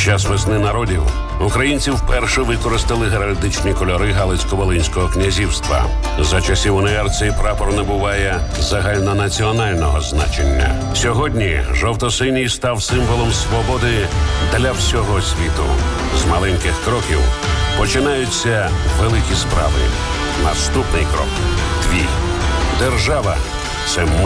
час весни народів українці вперше використали геральдичні кольори Галицько-Волинського князівства. За часів УНР цей прапор набуває загальнонаціонального значення. Сьогодні жовто-синій став символом свободи для всього світу. З маленьких кроків починаються великі справи. Наступний крок – твій. Держава – це ми.